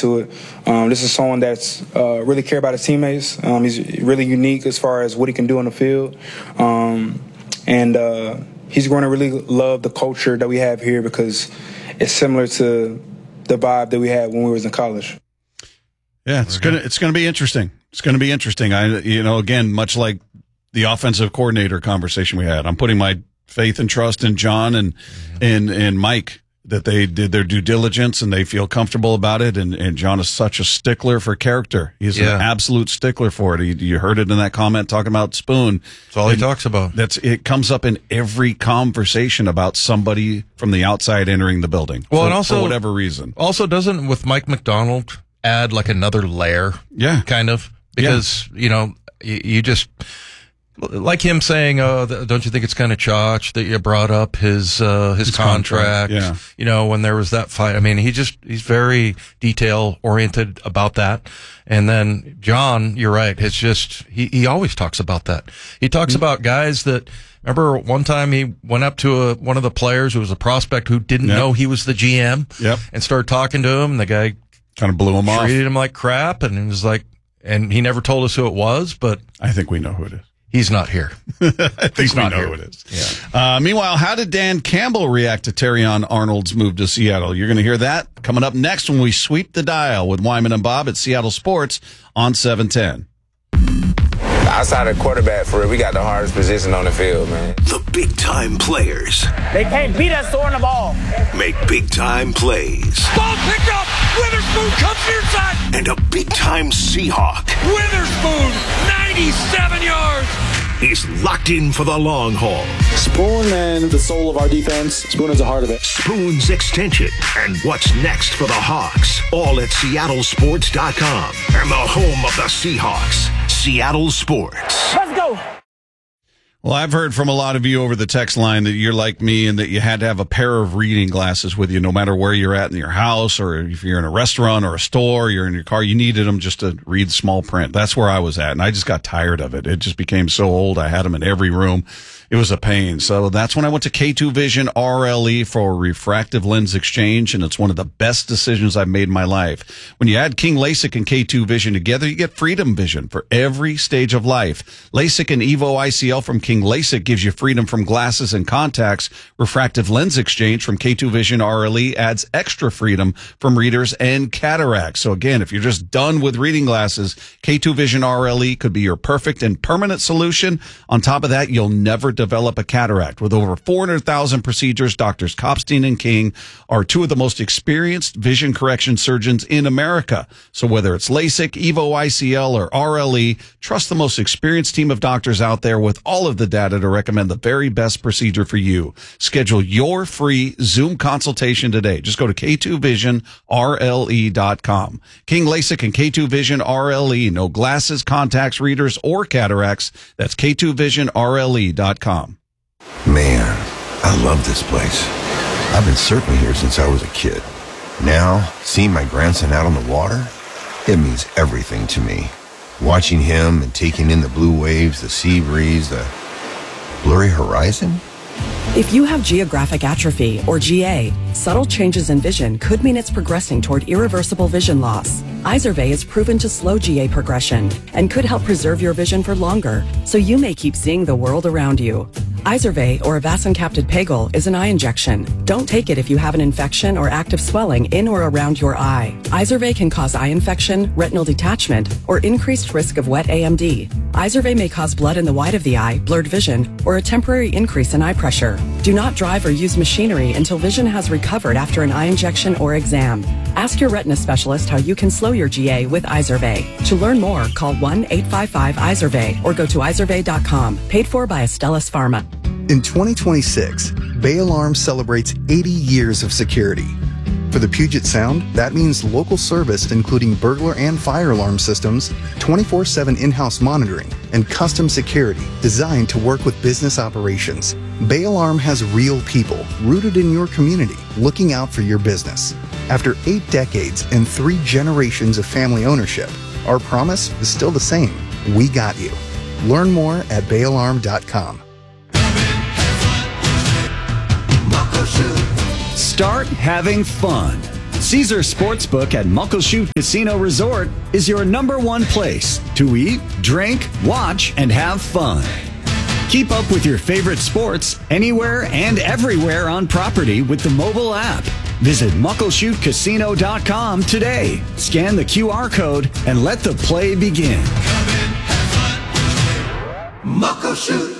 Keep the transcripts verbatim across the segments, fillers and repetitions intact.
into it. Um, this is someone that's uh, really care about his teammates. Um, he's really unique as far as what he can do on the field. Um, and uh, he's going to really love the culture that we have here because it's similar to the vibe that we had when we was in college. Yeah, it's gonna it's gonna be interesting. It's gonna be interesting. I you know again, much like the offensive coordinator conversation we had, I'm putting my faith and trust in John and and and Mike that they did their due diligence and they feel comfortable about it. And, and John is such a stickler for character. He's yeah. an absolute stickler for it. He, you heard it in that comment talking about Spoon. That's all he and talks about. That's it comes up in every conversation about somebody from the outside entering the building. Well, for, and also for whatever reason. Also, doesn't with Mike McDonald add like another layer? Yeah, kind of because yeah. you know you, you just. Like him saying, "Oh, don't you think it's kind of chotch that you brought up his uh, his, his contract?" contract yeah. You know, when there was that fight. I mean, he just he's very detail oriented about that. And then John, you're right. It's just he he always talks about that. He talks mm-hmm. about guys that. Remember one time he went up to a, one of the players who was a prospect who didn't yep. know he was the G M. Yep. And started talking to him. And the guy kind of blew him off, treated him like crap, and he was like, and he never told us who it was, but I think we know who it is. He's not here. I think He's we not know here. who it is. Yeah. Uh, meanwhile, how did Dan Campbell react to Terrion Arnold's move to Seattle? You're going to hear that coming up next when we sweep the dial with Wyman and Bob at Seattle Sports on seven ten. Outside of quarterback, for real, we got the hardest position on the field, man. The big-time players. They can't beat us throwing the ball. Make big-time plays. Ball picked up. Witherspoon comes near side. And a big-time Seahawk. Witherspoon, ninety-seven yards. Is locked in for the long haul. Spoon and the soul of our defense. Spoon is a heart of it. Spoon's extension and what's next for the Hawks. All at Seattle Sports dot com and the home of the Seahawks. Seattle Sports. Let's go. Well, I've heard from a lot of you over the text line that you're like me and that you had to have a pair of reading glasses with you no matter where you're at in your house or if you're in a restaurant or a store, you're in your car, you needed them just to read small print. That's where I was at, and I just got tired of it. It just became so old. I had them in every room. It was a pain. So that's when I went to K two Vision R L E for refractive lens exchange, and it's one of the best decisions I've made in my life. When you add King LASIK and K two Vision together, you get freedom vision for every stage of life. LASIK and Evo I C L from King LASIK gives you freedom from glasses and contacts. Refractive lens exchange from K two Vision R L E adds extra freedom from readers and cataracts. So again, if you're just done with reading glasses, K two Vision R L E could be your perfect and permanent solution. On top of that, you'll never develop a cataract. With over four hundred thousand procedures, Doctors Kopstein and King are two of the most experienced vision correction surgeons in America. So whether it's LASIK, Evo I C L, or R L E, trust the most experienced team of doctors out there with all of the data to recommend the very best procedure for you. Schedule your free Zoom consultation today. Just go to K two vision R L E dot com. King LASIK and K two Vision R L E. No glasses, contacts, readers, or cataracts. That's K two vision R L E dot com. Man, I love this place. I've been surfing here since I was a kid. Now, seeing my grandson out on the water, it means everything to me. Watching him and taking in the blue waves, the sea breeze, the blurry horizon. If you have geographic atrophy, or G A, subtle changes in vision could mean it's progressing toward irreversible vision loss. Izervay is proven to slow G A progression and could help preserve your vision for longer, so you may keep seeing the world around you. Izervay, or avacincaptad pegol, is an eye injection. Don't take it if you have an infection or active swelling in or around your eye. Izervay can cause eye infection, retinal detachment, or increased risk of wet A M D. Izervay may cause blood in the white of the eye, blurred vision, or a temporary increase in eye pressure. Do not drive or use machinery until vision has recovered after an eye injection or exam. Ask your retina specialist how you can slow your G A with Izervay. To learn more, call one eight five five Izervay or go to Izervay dot com. Paid for by Astellas Pharma. In twenty twenty-six, Bay Alarm celebrates eighty years of security. For the Puget Sound, that means local service including burglar and fire alarm systems, twenty-four seven in-house monitoring, and custom security designed to work with business operations. Bay Alarm has real people rooted in your community looking out for your business. After eight decades and three generations of family ownership, our promise is still the same. We got you. Learn more at bay alarm dot com. Start having fun. Caesars Sportsbook at Muckleshoot Casino Resort is your number one place to eat, drink, watch, and have fun. Keep up with your favorite sports anywhere and everywhere on property with the mobile app. Visit muckleshoot casino dot com today. Scan the Q R code and let the play begin. Muckleshoot.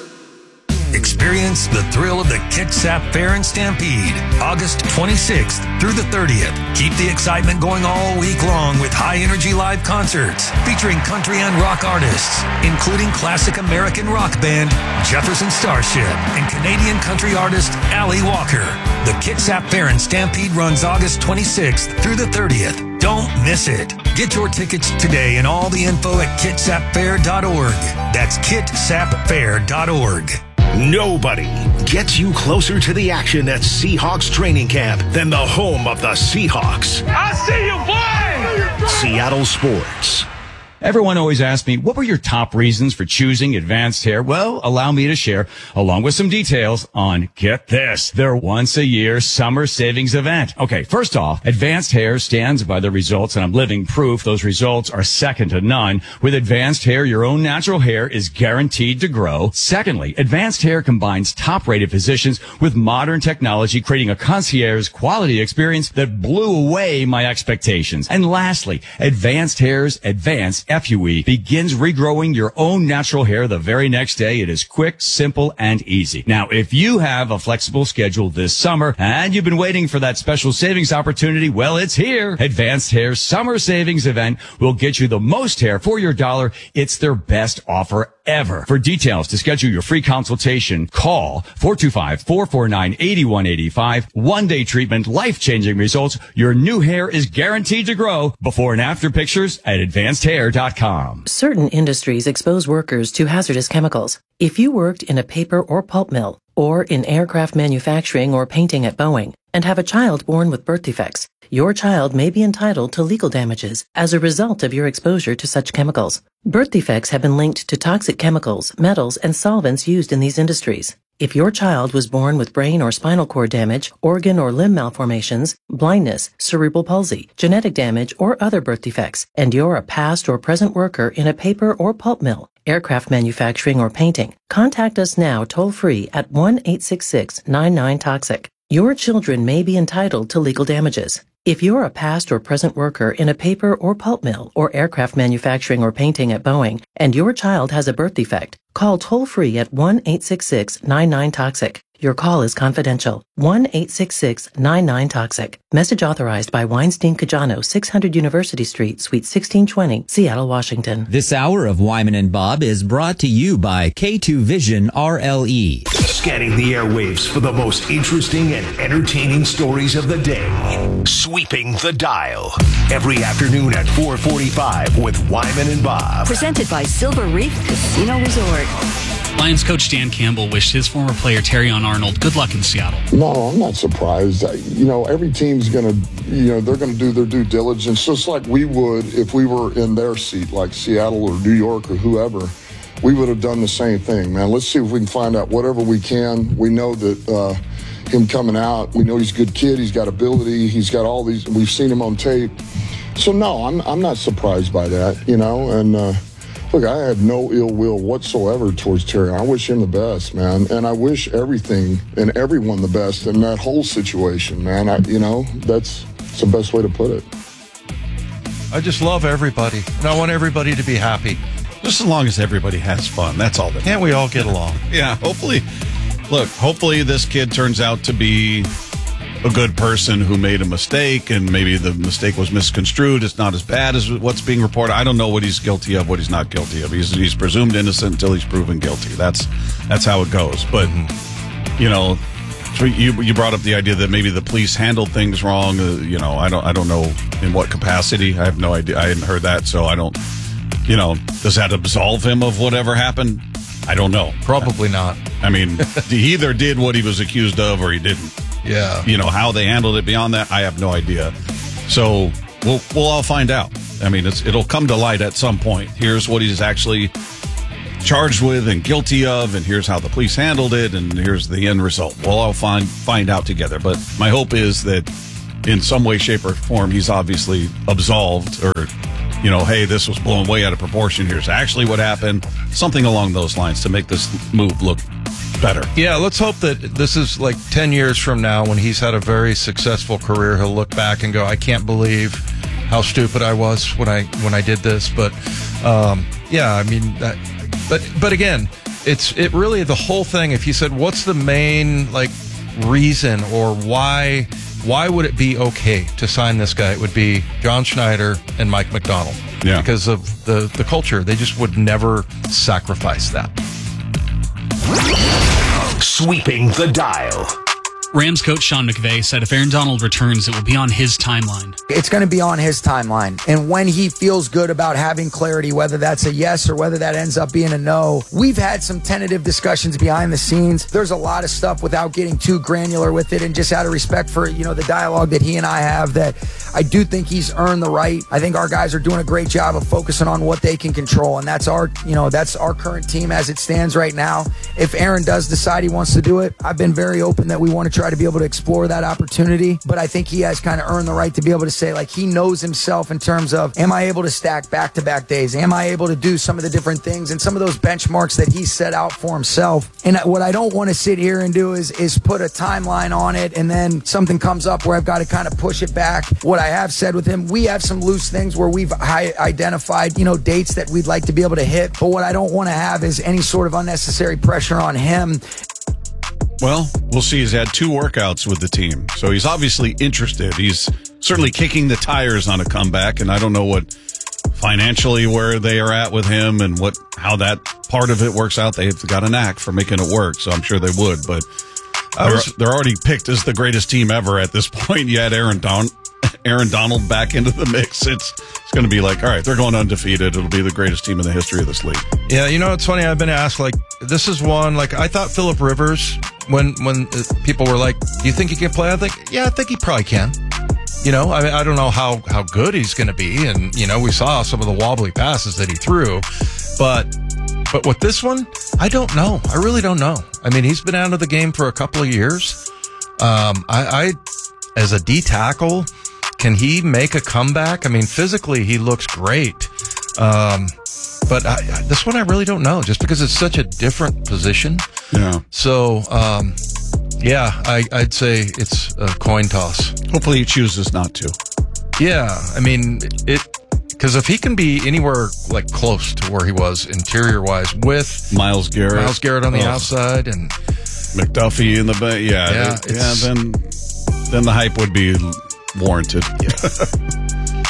Experience the thrill of the Kitsap Fair and Stampede, August twenty-sixth through the thirtieth. Keep the excitement going all week long with high-energy live concerts featuring country and rock artists, including classic American rock band Jefferson Starship and Canadian country artist Allie Walker. The Kitsap Fair and Stampede runs August twenty-sixth through the thirtieth. Don't miss it. Get your tickets today and all the info at kitsap fair dot org. That's kitsap fair dot org. Nobody gets you closer to the action at Seahawks training camp than the home of the Seahawks. I see you, boy! Seattle Sports. Everyone always asks me, what were your top reasons for choosing Advanced Hair? Well, allow me to share, along with some details on, get this, their once-a-year summer savings event. Okay, first off, Advanced Hair stands by the results, and I'm living proof those results are second to none. With Advanced Hair, your own natural hair is guaranteed to grow. Secondly, Advanced Hair combines top-rated physicians with modern technology, creating a concierge quality experience that blew away my expectations. And lastly, Advanced Hair's Advanced F U E begins regrowing your own natural hair the very next day. It is quick, simple, and easy. Now, if you have a flexible schedule this summer and you've been waiting for that special savings opportunity, well, it's here. Advanced Hair's Summer Savings Event will get you the most hair for your dollar. It's their best offer ever. For details to schedule your free consultation, call four two five, four four nine, eight one eight five. One-day treatment, life-changing results. Your new hair is guaranteed to grow. Before and after pictures at advanced hair dot com. Certain industries expose workers to hazardous chemicals. If you worked in a paper or pulp mill, or in aircraft manufacturing or painting at Boeing, and have a child born with birth defects, your child may be entitled to legal damages as a result of your exposure to such chemicals. Birth defects have been linked to toxic chemicals, metals, and solvents used in these industries. If your child was born with brain or spinal cord damage, organ or limb malformations, blindness, cerebral palsy, genetic damage, or other birth defects, and you're a past or present worker in a paper or pulp mill, aircraft manufacturing, or painting, contact us now toll-free at one eight six six, nine nine, toxic. Your children may be entitled to legal damages. If you're a past or present worker in a paper or pulp mill or aircraft manufacturing or painting at Boeing, and your child has a birth defect, call toll-free at one eight six six, nine nine, toxic. Your call is confidential. one eight six six, nine nine, toxic. Message authorized by Weinstein Cajano, six hundred University Street, Suite sixteen twenty, Seattle, Washington. This hour of Wyman and Bob is brought to you by K two Vision R L E. Scanning the airwaves for the most interesting and entertaining stories of the day. Sweeping the dial. Every afternoon at four forty-five with Wyman and Bob. Presented by Silver Reef Casino Resort. Lions coach Dan Campbell wished his former player Terrion Arnold good luck in Seattle. No, I'm not surprised. I, you know, every team's going to, you know, they're going to do their due diligence just like we would if we were in their seat, like Seattle or New York or whoever. We would have done the same thing, man. Let's see if we can find out whatever we can. We know that uh, him coming out, we know he's a good kid. He's got ability. He's got all these. We've seen him on tape. So, no, I'm I'm not surprised by that, you know, and uh, look, I have no ill will whatsoever towards Terry. I wish him the best, man. And I wish everything and everyone the best in that whole situation, man. I, you know, that's, that's the best way to put it. I just love everybody, and I want everybody to be happy. Just as long as everybody has fun. That's all that Can't we all get along? Yeah, hopefully. Look, hopefully this kid turns out to be a good person who made a mistake, and maybe the mistake was misconstrued. It's not as bad as what's being reported. I don't know what he's guilty of, what he's not guilty of. He's, he's presumed innocent until he's proven guilty. That's that's how it goes. But, you know, you you brought up the idea that maybe the police handled things wrong. Uh, you know, I don't I don't know in what capacity. I have no idea. I hadn't heard that, so I don't. You know, does that absolve him of whatever happened? I don't know. Probably not. I mean, he either did what he was accused of or he didn't. Yeah. You know, how they handled it beyond that, I have no idea. So we'll we'll all find out. I mean, it's, it'll come to light at some point. Here's what he's actually charged with and guilty of, and here's how the police handled it, and here's the end result. We'll all find find out together. But my hope is that in some way, shape, or form, he's obviously absolved, or, you know, hey, this was blown way out of proportion. Here's actually what happened. Something along those lines to make this move look better. Yeah, let's hope that this is like ten years from now when he's had a very successful career. He'll look back and go, I can't believe how stupid I was when I when I did this. But um, yeah, I mean, that, but but again, it's it really the whole thing. If you said, what's the main like reason or why why would it be okay to sign this guy? It would be John Schneider and Mike Macdonald. Yeah. Because of the, the culture. They just would never sacrifice that. Sweeping the dial. Rams coach Sean McVay said if Aaron Donald returns, it will be on his timeline. It's going to be on his timeline. And when he feels good about having clarity, whether that's a yes or whether that ends up being a no, we've had some tentative discussions behind the scenes. There's a lot of stuff without getting too granular with it, and just out of respect for, you know, the dialogue that he and I have, that I do think he's earned the right. I think our guys are doing a great job of focusing on what they can control. And that's our, you know, that's our current team as it stands right now. If Aaron does decide he wants to do it, I've been very open that we want to try to be able to explore that opportunity, but I think he has kind of earned the right to be able to say, like, he knows himself in terms of, am I able to stack back-to-back days? Am I able to do some of the different things and some of those benchmarks that he set out for himself? And what I don't want to sit here and do is is put a timeline on it, and then something comes up where I've got to kind of push it back. What I have said with him, we have some loose things where we've high identified, you know, dates that we'd like to be able to hit, but what I don't want to have is any sort of unnecessary pressure on him. Well, we'll see. He's had two workouts with the team, so he's obviously interested. He's certainly kicking the tires on a comeback, and I don't know what financially where they are at with him and what how that part of it works out. They've got a knack for making it work, so I'm sure they would. But they're, they're already picked as the greatest team ever at this point. You add Aaron Don, Aaron Donald back into the mix. It's it's going to be like, all right, they're going undefeated. It'll be the greatest team in the history of this league. Yeah, you know, it's funny. I've been asked, like, this is one, like, I thought Phillip Rivers, when when people were like, do you think he can play? I think, yeah, I think he probably can. You know, I mean, I don't know how, how good he's going to be. And, you know, we saw some of the wobbly passes that he threw. But but with this one, I don't know. I really don't know. I mean, he's been out of the game for a couple of years. Um, I, I as a D tackle, can he make a comeback? I mean, physically, he looks great. Um, but I, I, this one, I really don't know, just because it's such a different position. Yeah. So, um, yeah, I, I'd say it's a coin toss. Hopefully he chooses not to. Yeah, I mean, it because if he can be anywhere like close to where he was interior-wise with Myles Garrett, Myles Garrett on the oh. outside, and McDuffie in the back, yeah, yeah, it, yeah, then then the hype would be warranted. Yeah.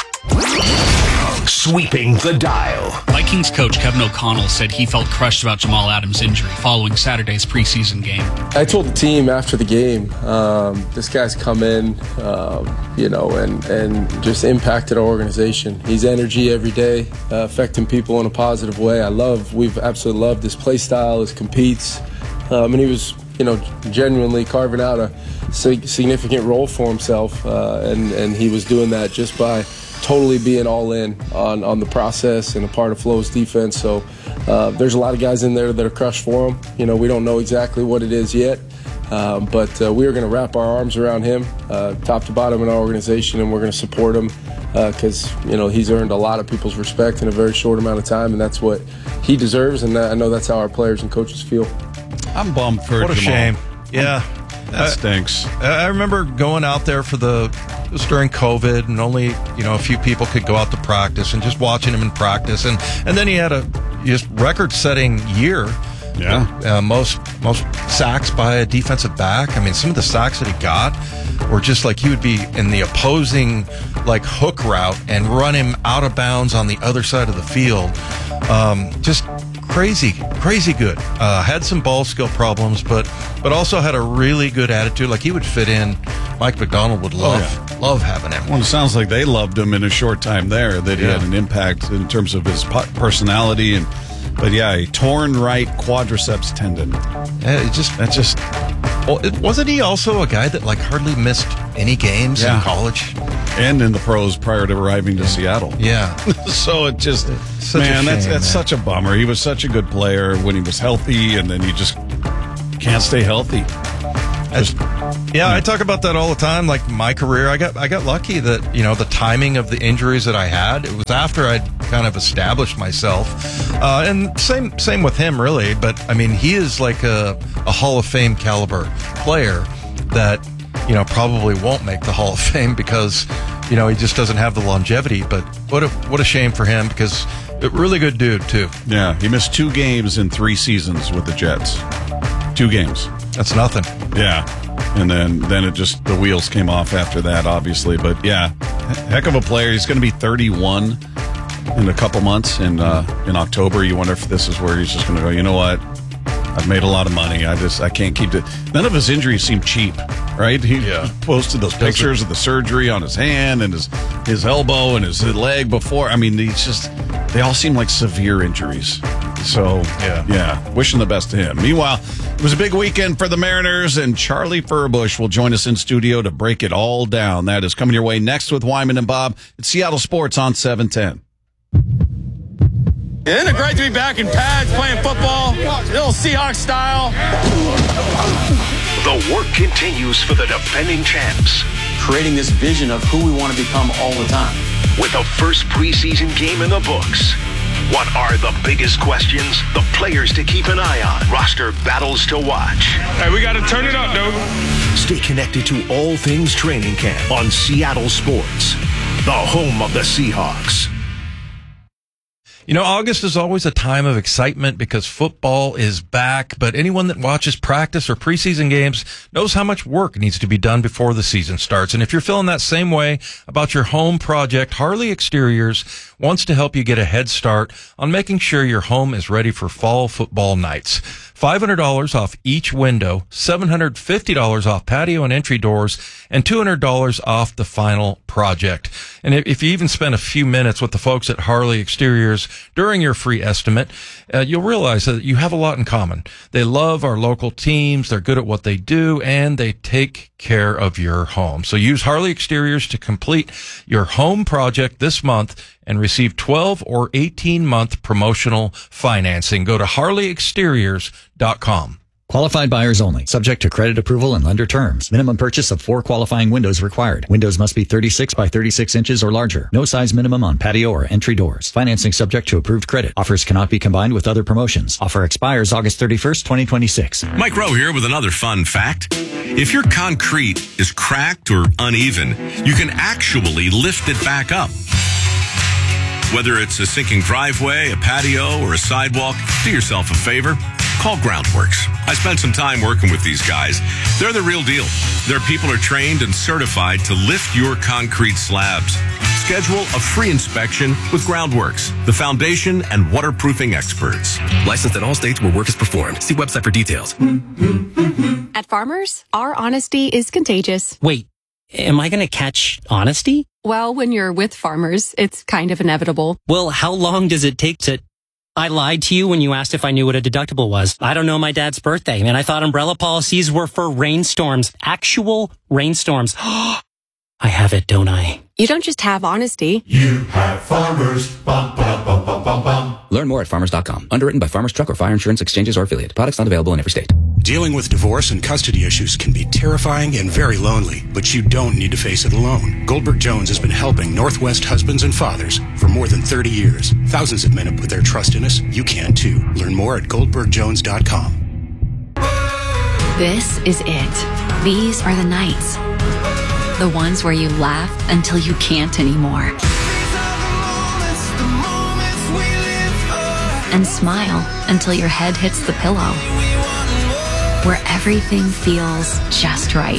Sweeping the dial. Vikings coach Kevin O'Connell said he felt crushed about Jamal Adams' injury following Saturday's preseason game. I told the team after the game, um, this guy's come in, um, you know, and, and just impacted our organization. He's energy every day, uh, affecting people in a positive way. I love, we've absolutely loved his play style, his competes, um, and he was, you know, genuinely carving out a significant role for himself, uh, and, and he was doing that just by totally being all in on, on the process and a part of Flo's defense. So uh, there's a lot of guys in there that are crushed for him. You know, we don't know exactly what it is yet, um, but uh, we are going to wrap our arms around him, uh, top to bottom in our organization, and we're going to support him because, uh, you know, he's earned a lot of people's respect in a very short amount of time, and that's what he deserves, and I know that's how our players and coaches feel. I'm bummed for What a Jamal. shame. Yeah. That stinks. I, I remember going out there for the, it was during COVID, and only, you know, a few people could go out to practice, and just watching him in practice. And, and then he had a just record-setting year. Yeah. Uh, most most sacks by a defensive back. I mean, some of the sacks that he got were just like he would be in the opposing, like, hook route and run him out of bounds on the other side of the field. Um, just crazy, crazy good. Uh, had some ball skill problems, but but also had a really good attitude. Like, he would fit in. Mike Macdonald would love oh, yeah. love having him. Well, it sounds like they loved him in a short time there, that he Yeah. had an impact in terms of his personality. And But yeah, a torn right quadriceps tendon. Yeah, it just That just... well, it, wasn't he also a guy that, like, hardly missed any games Yeah. in college? And in the pros prior to arriving to Seattle. Yeah. So it just, such a man, that's shame, that's man. such a bummer. He was such a good player when he was healthy, and then you just can't stay healthy. Just Yeah, I talk about that all the time. Like my career, I got I got lucky that, you know, the timing of the injuries that I had, it was after I'd kind of established myself. Uh, and same same with him, really. But, I mean, he is like a, a Hall of Fame caliber player that, you know, probably won't make the Hall of Fame because, you know, he just doesn't have the longevity. But what a, what a shame for him because a really good dude, too. Yeah, he missed two games in three seasons with the Jets. Two games. That's nothing. Yeah. And then, then it just, the wheels came off after that, obviously. But yeah, heck of a player. He's going to be thirty-one in a couple months. In, uh, in October, you wonder if this is where he's just going to go, you know what? I've made a lot of money. I just, I can't keep it. None of his injuries seem cheap, right? He yeah. posted those pictures of the surgery on his hand and his, his elbow and his leg before. I mean, he's just, they all seem like severe injuries. So, yeah. yeah, wishing the best to him. Meanwhile, it was a big weekend for the Mariners, and Charlie Furbush will join us in studio to break it all down. That is coming your way next with Wyman and Bob at Seattle Sports on seven ten. Isn't it great to be back in pads playing football? Little Seahawks style. The work continues for the defending champs. Creating this vision of who we want to become all the time. With the first preseason game in the books. What are the biggest questions? The players to keep an eye on. Roster battles to watch. Hey, we got to turn it up, dude. Stay connected to all things training camp on Seattle Sports, the home of the Seahawks. You know, August is always a time of excitement because football is back, but anyone that watches practice or preseason games knows how much work needs to be done before the season starts. And if you're feeling that same way about your home project, Harley Exteriors wants to help you get a head start on making sure your home is ready for fall football nights. five hundred dollars off each window, seven hundred fifty dollars off patio and entry doors, and two hundred dollars off the final project. And if you even spend a few minutes with the folks at Harley Exteriors during your free estimate, uh, you'll realize that you have a lot in common. They love our local teams, they're good at what they do, and they take care of your home. So use Harley Exteriors to complete your home project this month and receive twelve or eighteen month promotional financing. Go to harley exteriors dot com. Qualified buyers only. Subject to credit approval and lender terms. Minimum purchase of four qualifying windows required. Windows must be thirty-six by thirty-six inches or larger. No size minimum on patio or entry doors. Financing subject to approved credit. Offers cannot be combined with other promotions. Offer expires August thirty-first, twenty twenty-six. Mike Rowe here with another fun fact. If your concrete is cracked or uneven, you can actually lift it back up. Whether it's a sinking driveway, a patio, or a sidewalk, do yourself a favor. Call Groundworks. I spent some time working with these guys. They're the real deal. Their people are trained and certified to lift your concrete slabs. Schedule a free inspection with Groundworks, the foundation and waterproofing experts. Licensed in all states where work is performed. See website for details. At Farmers, our honesty is contagious. Wait, am I going to catch honesty? Well, when you're with Farmers, it's kind of inevitable. Well, how long does it take to... I lied to you when you asked if I knew what a deductible was. I don't know my dad's birthday, and I thought umbrella policies were for rainstorms. Actual rainstorms. I have it, don't I? You don't just have honesty. You have Farmers. Bum, bum, bum, bum, bum, bum. Learn more at farmers dot com. Underwritten by Farmers Truck or Fire Insurance Exchanges or Affiliate. Products not available in every state. Dealing with divorce and custody issues can be terrifying and very lonely, but you don't need to face it alone. Goldberg Jones has been helping Northwest husbands and fathers for more than thirty years. Thousands of men have put their trust in us. You can too. Learn more at goldberg jones dot com. This is it. These are the nights. The ones where you laugh until you can't anymore. And smile until your head hits the pillow. Where everything feels just right.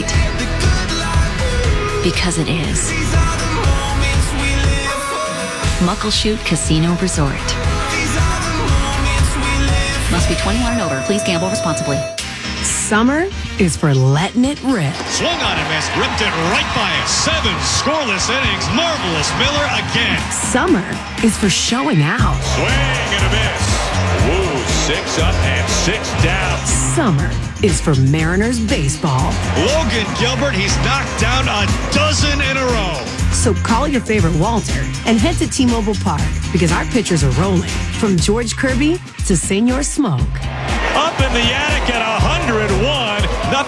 Because it is. Muckleshoot Casino Resort. Must be twenty-one and over. Please gamble responsibly. Summer is for letting it rip. Swung on and missed, ripped it right by it. Seven scoreless innings. Marvelous Miller again. Summer is for showing out. Swing and a miss. Woo, six up and six down. Summer is for Mariners baseball. Logan Gilbert, he's knocked down a dozen in a row. So call your favorite Walter and head to T-Mobile Park because our pitchers are rolling. From George Kirby to Senor Smoke. Up in the attic at one hundred one. Nothing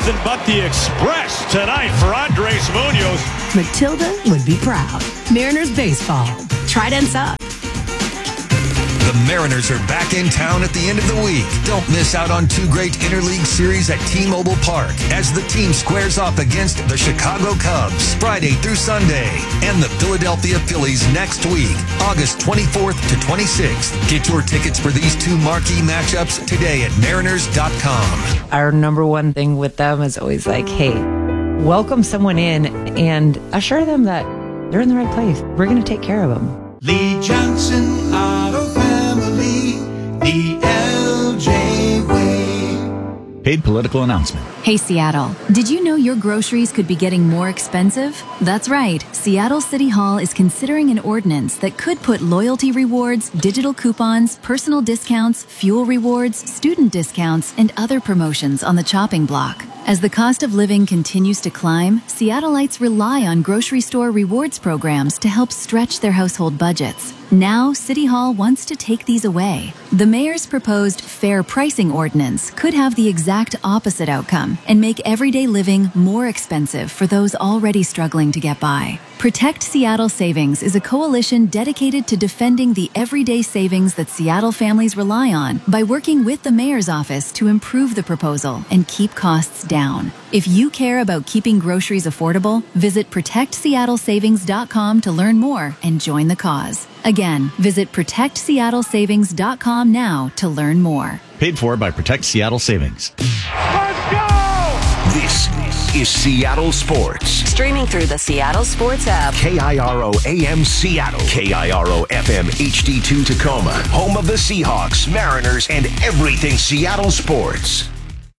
nothing but the express tonight for Andres Munoz. Matilda would be proud. Mariners baseball. Trident's up. The Mariners are back in town at the end of the week. Don't miss out on two great interleague series at T-Mobile Park as the team squares off against the Chicago Cubs Friday through Sunday and the Philadelphia Phillies next week, August twenty-fourth to twenty-sixth. Get your tickets for these two marquee matchups today at mariners dot com. Our number one thing with them is always like, hey, welcome someone in and assure them that they're in the right place. We're going to take care of them. Lee Johnson Auto Family, the L J way. Paid political announcement. Hey Seattle, did you know your groceries could be getting more expensive? That's right. Seattle City Hall is considering an ordinance that could put loyalty rewards, digital coupons, personal discounts, fuel rewards, student discounts, and other promotions on the chopping block. As the cost of living continues to climb, Seattleites rely on grocery store rewards programs to help stretch their household budgets. Now, City Hall wants to take these away. The mayor's proposed fair pricing ordinance could have the exact opposite outcome and make everyday living more expensive for those already struggling to get by. Protect Seattle Savings is a coalition dedicated to defending the everyday savings that Seattle families rely on by working with the mayor's office to improve the proposal and keep costs down. If you care about keeping groceries affordable, visit protect seattle savings dot com to learn more and join the cause. Again, visit protect seattle savings dot com now to learn more. Paid for by Protect Seattle Savings. Let's go! This is Seattle Sports. Streaming through the Seattle Sports app. K I R O A M Seattle. K I R O F M H D two Tacoma. Home of the Seahawks, Mariners, and everything Seattle sports.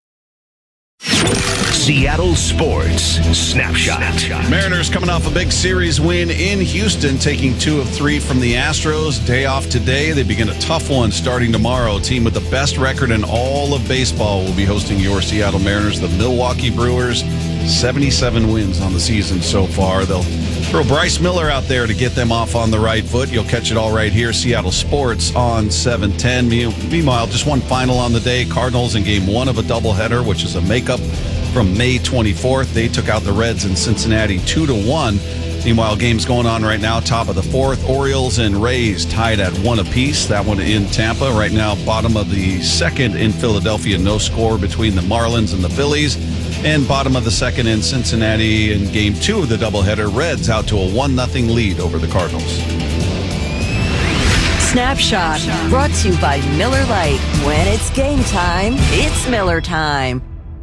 Seattle Sports Snapshot. Mariners coming off a big series win in Houston, taking two of three from the Astros. Day off today. They begin a tough one starting tomorrow. A team with the best record in all of baseball will be hosting your Seattle Mariners, the Milwaukee Brewers. seventy-seven wins on the season so far. They'll throw Bryce Miller out there to get them off on the right foot. You'll catch it all right here. Seattle Sports on seven ten. Meanwhile, just one final on the day. Cardinals in game one of a doubleheader, which is a makeup from May twenty-fourth. They took out the Reds in Cincinnati two to one. Meanwhile, games going on right now. Top of the fourth, Orioles and Rays tied at one apiece. That one in Tampa. Right now, bottom of the second in Philadelphia. No score between the Marlins and the Phillies. And bottom of the second in Cincinnati in game two of the doubleheader. Reds out to a one nothing lead over the Cardinals. Snapshot brought to you by Miller Lite. When it's game time, it's Miller time.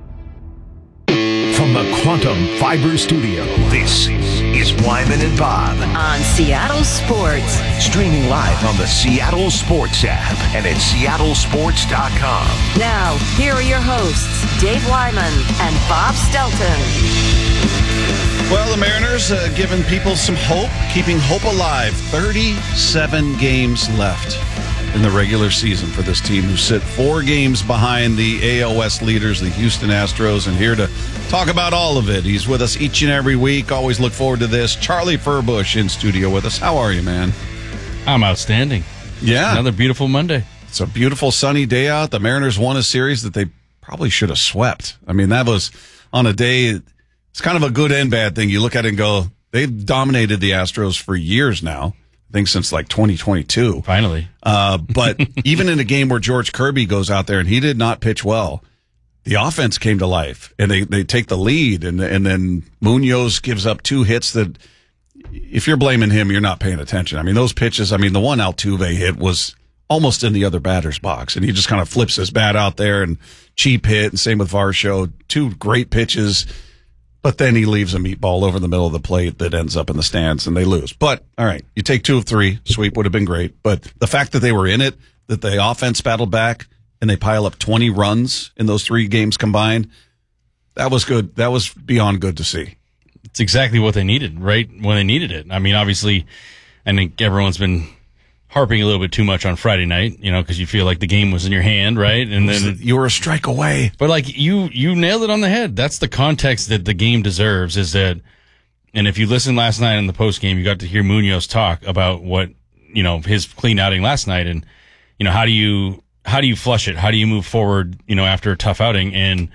From the Quantum Fiber Studio, this is Wyman and Bob on Seattle Sports. Streaming live on the Seattle Sports app and at seattle sports dot com. Now, here are your hosts, Dave Wyman and Bob Stelton. Well, the Mariners uh, giving people some hope, keeping hope alive. thirty-seven games left in the regular season for this team, who sit four games behind the A L West leaders, the Houston Astros. And here to talk about all of it, he's with us each and every week. Always look forward to this. Charlie Furbush in studio with us. How are you, man? I'm outstanding. Yeah. Another beautiful Monday. It's a beautiful sunny day out. The Mariners won a series that they probably should have swept. I mean, that was on a day, it's kind of a good and bad thing. You look at it and go, they've dominated the Astros for years now. I think since like twenty twenty-two. Finally. Uh, but even in a game where George Kirby goes out there and he did not pitch well, the offense came to life and they, they take the lead. And, and then Munoz gives up two hits that, if you're blaming him, you're not paying attention. I mean, those pitches, I mean, the one Altuve hit was almost in the other batter's box. And he just kind of flips his bat out there and cheap hit. And same with Varsho. Two great pitches. But then he leaves a meatball over the middle of the plate that ends up in the stands and they lose. But, all right, you take two of three. Sweep would have been great. But the fact that they were in it, that the offense battled back, and they pile up twenty runs in those three games combined, that was good. That was beyond good to see. It's exactly what they needed, right when they needed it. I mean, obviously, I think everyone's been harping a little bit too much on Friday night, you know, because you feel like the game was in your hand, right? And then you were a strike away. But like you, you nailed it on the head. That's the context that the game deserves. Is that, and if you listened last night in the post game, you got to hear Munoz talk about what, you know, his clean outing last night, and you know, how do you how do you flush it? How do you move forward? You know, after a tough outing, and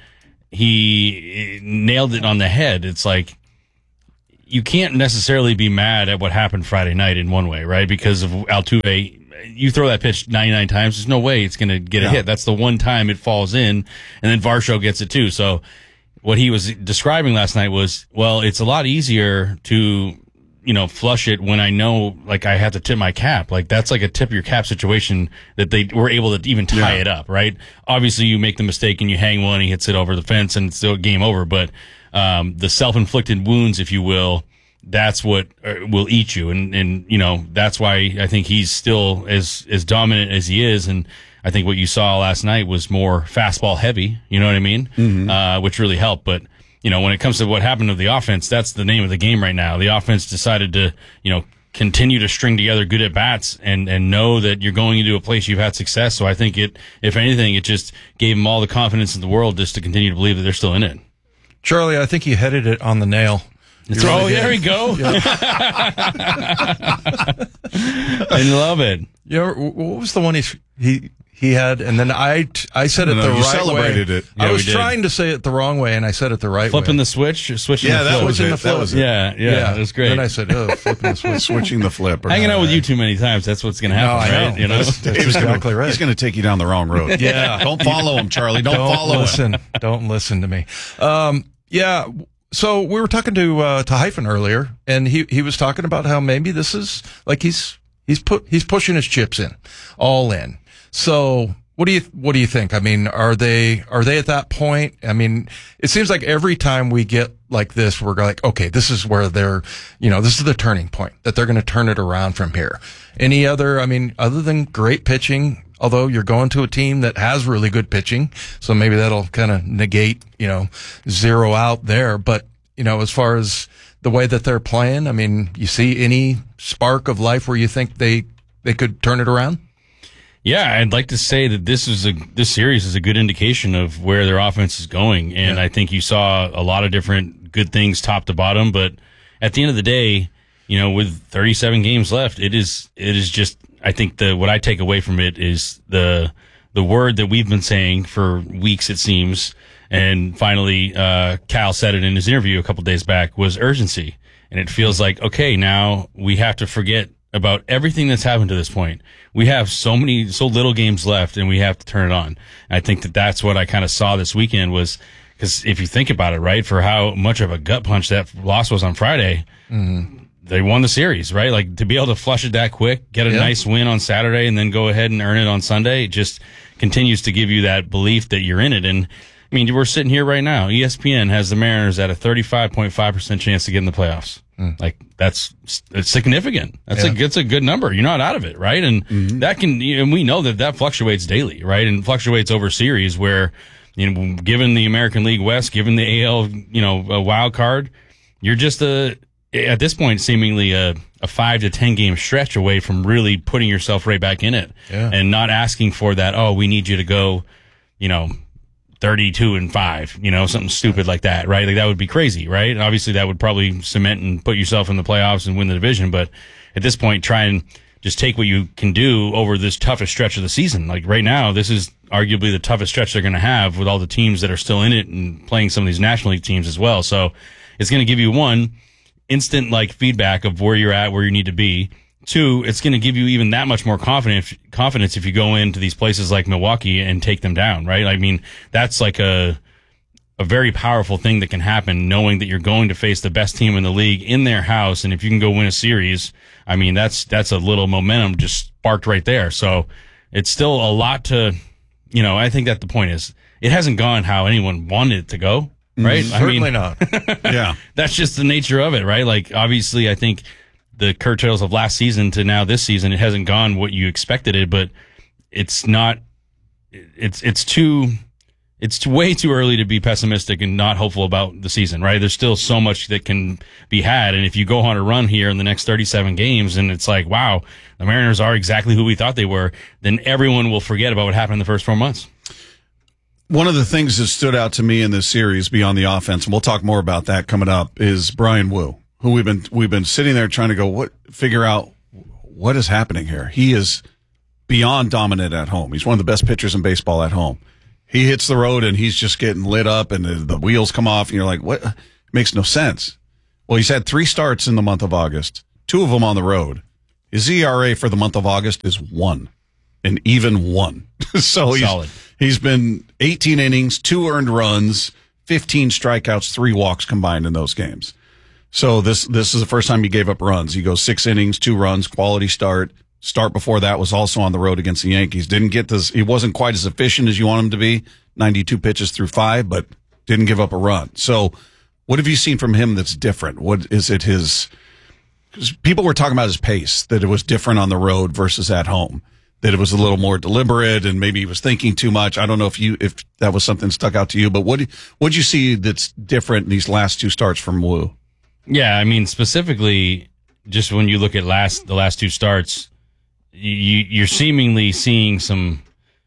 he nailed it on the head. It's like, you can't necessarily be mad at what happened Friday night in one way, right? Because of Altuve, you throw that pitch ninety-nine times, there's no way it's going to get a Yeah. hit. That's the one time it falls in, and then Varsho gets it too. So what he was describing last night was, well, it's a lot easier to, you know, flush it when I know, like, I have to tip my cap. Like, that's like a tip your cap situation that they were able to even tie Yeah. it up, right? Obviously, you make the mistake and you hang one, he hits it over the fence, and it's still game over. But um, the self-inflicted wounds, if you will, that's what uh, will eat you. And, and, you know, that's why I think he's still as, as dominant as he is. And I think what you saw last night was more fastball heavy, you know what I mean? Mm-hmm. Uh, which really helped. But, you know, when it comes to what happened to the offense, that's the name of the game right now. The offense decided to, you know, continue to string together good at bats and, and know that you're going into a place you've had success. So I think it, if anything, it just gave them all the confidence in the world just to continue to believe that they're still in it. Charlie, I think you headed it on the nail. It's, oh, there we go. I love it. You know, what was the one he he he had? And then I I said it No, the you right celebrated way. it. I Yeah, was we did. trying to say it the wrong way, and I said it the right Flipping way. the switch, switching Yeah, the that flip. was in it. the That flip. was it. Yeah, yeah, it was great. Then I said, "Oh, flipping the switch." Switching the flip. Or Hanging out something. with you too many times, that's what's going to No, happen, I right? know. You know? That's, that's Dave's exactly gonna, right. He's going to take you down the wrong road. Yeah. Don't follow him, Charlie. Don't, Don't follow listen. him. Don't listen to me. Um, yeah. So we were talking to uh, to Hyphen earlier, and he he was talking about how maybe this is like he's he's put he's pushing his chips in, all in. So what do you what do you think? I mean, are they are they at that point? I mean, it seems like every time we get like this, we're like, okay, this is where they're, you know, this is the turning point that they're going to turn it around from here. Any other? I mean, other than great pitching. Although you're going to a team that has really good pitching, so maybe that'll kind of negate, you know, zero out there. But, you know, as far as the way that they're playing, I mean, you see any spark of life where you think they, they could turn it around? Yeah, I'd like to say that this is a this series is a good indication of where their offense is going, and Yeah. I think you saw a lot of different good things top to bottom. But at the end of the day, you know, with thirty-seven games left, it is it is just. I think the what I take away from it is the the word that we've been saying for weeks, it seems, and finally uh, Cal said it in his interview a couple days back, was urgency. And it feels like, okay, now we have to forget about everything that's happened to this point. We have so many, so little games left, and we have to turn it on. And I think that that's what I kind of saw this weekend was, because if you think about it, right, for how much of a gut punch that loss was on Friday, mm-hmm. they won the series, right? Like, to be able to flush it that quick, get a Yeah. nice win on Saturday, and then go ahead and earn it on Sunday, it just continues to give you that belief that you're in it. And I mean, we're sitting here right now. E S P N has the Mariners at a thirty-five point five percent chance to get in the playoffs. Mm. Like, that's it's significant. That's Yeah. a it's a good number. You're not out of it, right? And mm-hmm. that can, and we know that that fluctuates daily, right? And fluctuates over series where, you know, given the American League West, given the A L, you know, a wild card, you're just a at this point seemingly a, a five to ten game stretch away from really putting yourself right back in it, yeah. and not asking for that. Oh, we need you to go, you know, thirty-two and five, you know, something stupid like that, right? Like, that would be crazy, right? And obviously that would probably cement and put yourself in the playoffs and win the division. But at this point, try and just take what you can do over this toughest stretch of the season. Like, right now, this is arguably the toughest stretch they're going to have with all the teams that are still in it and playing some of these National League teams as well. So it's going to give you, one, instant like feedback of where you're at, where you need to be. Two, it's going to give you even that much more confidence confidence if you go into these places like Milwaukee and take them down, right? I mean, that's like a a very powerful thing that can happen, knowing that you're going to face the best team in the league in their house, and if you can go win a series, I mean, that's that's a little momentum just sparked right there. So it's still a lot to, you know, I think that the point is, it hasn't gone how anyone wanted it to go, right? Mm, I certainly mean, not. Yeah. That's just the nature of it, right? Like, obviously, I think the curtails of last season to now this season, it hasn't gone what you expected it, but it's not, it's, it's too, it's too, way too early to be pessimistic and not hopeful about the season, right? There's still so much that can be had. And if you go on a run here in the next thirty-seven games and it's like, wow, the Mariners are exactly who we thought they were, then everyone will forget about what happened in the first four months. One of the things that stood out to me in this series beyond the offense, and we'll talk more about that coming up, is Brian Wu, who we've been we've been sitting there trying to go what figure out what is happening here. He is beyond dominant at home. He's one of the best pitchers in baseball at home. He hits the road and he's just getting lit up, and the, the wheels come off, and you're like, what? It makes no sense. Well, he's had three starts in the month of August, two of them on the road. His E R A for the month of August is one, and even one. So he's, Solid. he's been eighteen innings, two earned runs, fifteen strikeouts, three walks combined in those games. So this this is the first time he gave up runs. He goes six innings, two runs, quality start. Start before that was also on the road against the Yankees. Didn't get this. He wasn't quite as efficient as you want him to be. ninety-two pitches through five, but didn't give up a run. So what have you seen from him that's different? What is it his, because people were talking about his pace, that it was different on the road versus at home, that it was a little more deliberate and maybe he was thinking too much. I don't know if you, if that was something that stuck out to you, but what what'd you see that's different in these last two starts from Wu? Yeah. I mean, specifically just when you look at last, the last two starts, you, you're seemingly seeing some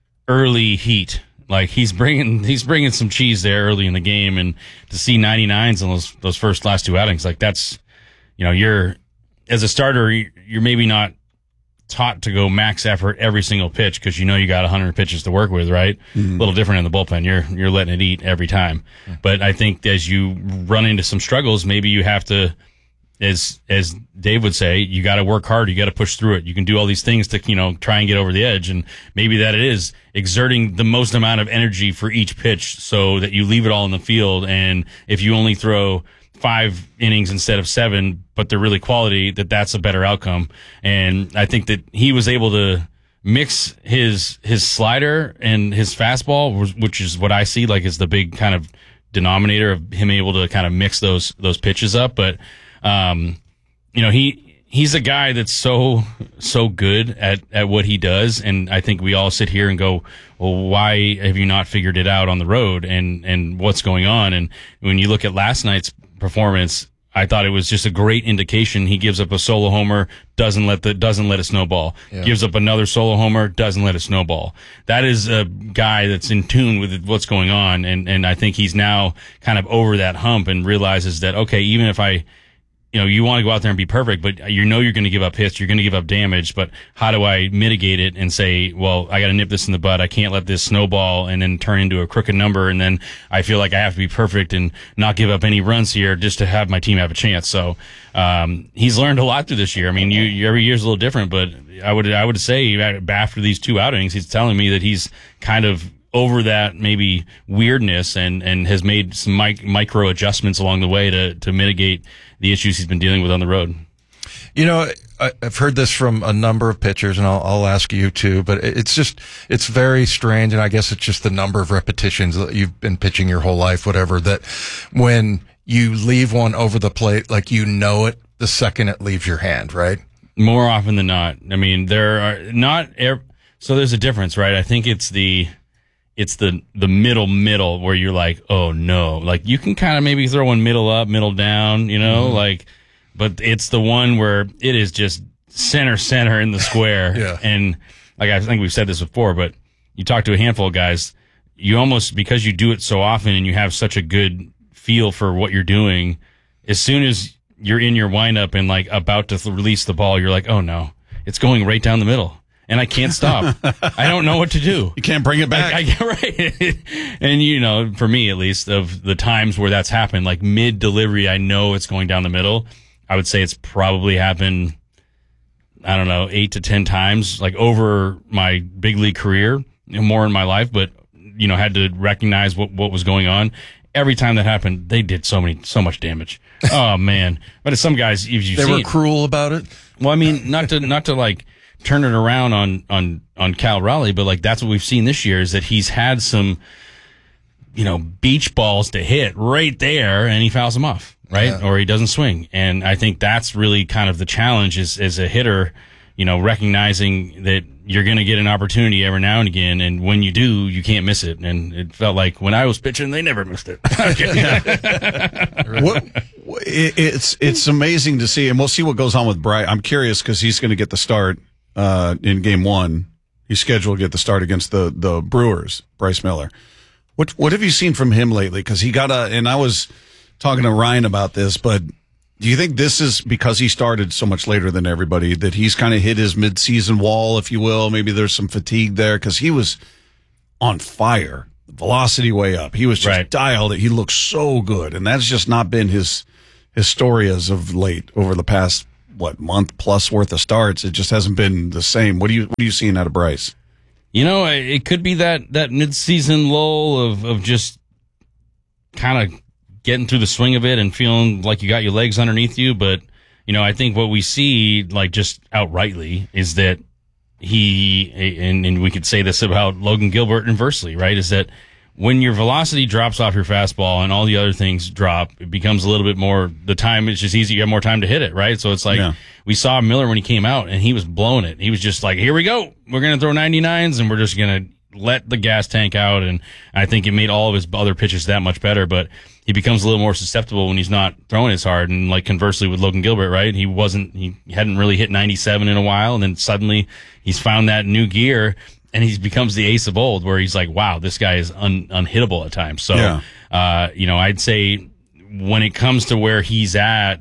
early heat. Like he's bringing, he's bringing some cheese there early in the game, and to see ninety-nines in those, those first last two outings, like that's, you know, you're, as a starter, you're maybe not taught to go max effort every single pitch because you know you got one hundred pitches to work with, right? Mm-hmm. A little different in the bullpen. You're, you're letting it eat every time. Mm-hmm. But I think as you run into some struggles, maybe you have to, as, as Dave would say, you got to work hard. You got to push through it. You can do all these things to, you know, try and get over the edge. And maybe that it is exerting the most amount of energy for each pitch so that you leave it all in the field. And if you only throw five innings instead of seven, but they're really quality, that that's a better outcome. And I think that he was able to mix his, his slider and his fastball, which is what I see like is the big kind of denominator of him able to kind of mix those, those pitches up. But, Um, you know, he, he's a guy that's so, so good at, at what he does. And I think we all sit here and go, well, why have you not figured it out on the road and, and what's going on? And when you look at last night's performance, I thought it was just a great indication. He gives up a solo homer, doesn't let the, doesn't let it snowball, yeah. Gives up another solo homer, doesn't let it snowball. That is a guy that's in tune with what's going on. And, and I think he's now kind of over that hump and realizes that, okay, even if I, you know, you want to go out there and be perfect, but you know you're going to give up hits, you're going to give up damage, but how do I mitigate it and say, well, I got to nip this in the bud. I can't let this snowball and then turn into a crooked number, and then I feel like I have to be perfect and not give up any runs here just to have my team have a chance. So um he's learned a lot through this year. I mean, you, you every year's a little different, but I would I would say after these two outings, he's telling me that he's kind of over that maybe weirdness and, and has made some mic- micro adjustments along the way to, to mitigate the issues he's been dealing with on the road. You know, I, I've heard this from a number of pitchers, and I'll, I'll ask you too, but it's just, it's very strange. And I guess it's just the number of repetitions that you've been pitching your whole life, whatever, that when you leave one over the plate, like, you know it the second it leaves your hand, right? More often than not. I mean, there are not, so there's a difference, right? I think it's the, It's the, the middle middle where you're like, oh no, like you can kind of maybe throw one middle up, middle down, you know, mm-hmm. like, but it's the one where it is just center, center in the square. Yeah. And like, I think we've said this before, but you talk to a handful of guys, you almost, because you do it so often and you have such a good feel for what you're doing, as soon as you're in your windup and like about to th- release the ball, you're like, oh no, it's going right down the middle. And I can't stop. I don't know what to do. You can't bring it back. I, I, right. And, you know, for me, at least, of the times where that's happened, like mid-delivery, I know it's going down the middle. I would say it's probably happened, I don't know, eight to ten times, like over my big league career, you know, more in my life, but, you know, had to recognize what, what was going on. Every time that happened, they did so many, so much damage. Oh, man. But some guys, if you They see were it, cruel about it? Well, I mean, not to, not to like, turn it around on, on, on Cal Raleigh, but like that's what we've seen this year is that he's had some, you know, beach balls to hit right there and he fouls them off, right? Yeah. Or he doesn't swing. And I think that's really kind of the challenge is, as a hitter, you know, recognizing that you're going to get an opportunity every now and again. And when you do, you can't miss it. And it felt like when I was pitching, they never missed it. what, it's, it's amazing to see. And we'll see what goes on with Bryce. I'm curious because he's going to get the start. Uh, in game one, he's scheduled to get the start against the, the Brewers, Bryce Miller. What, what have you seen from him lately? Cause he got a, and I was talking to Ryan about this, but do you think this is because he started so much later than everybody that he's kind of hit his midseason wall, if you will? Maybe there's some fatigue there. Cause he was on fire velocity way up. He was just Right. dialed it. He looked so good, and that's just not been his his story as of late over the past what month plus worth of starts. It just hasn't been the same. What do you what are you seeing out of Bryce? You know, it could be that that mid-season lull of of just kind of getting through the swing of it and feeling like you got your legs underneath you. But you know, I think what we see, like just outrightly, is that he and, and we could say this about Logan Gilbert inversely, right? Is that when your velocity drops off your fastball and all the other things drop, it becomes a little bit more, the time, it's just easy. You have more time to hit it, right? So it's like, Yeah. we saw Miller when he came out and he was blowing it. He was just like, here we go. We're going to throw ninety-nines and we're just going to let the gas tank out. And I think it made all of his other pitches that much better, but he becomes a little more susceptible when he's not throwing as hard. And like conversely with Logan Gilbert, right? He wasn't, he hadn't really hit ninety-seven in a while. And then suddenly he's found that new gear and he becomes the ace of old where he's like, wow, this guy is un, unhittable at times. So, Yeah. uh, you know, I'd say when it comes to where he's at,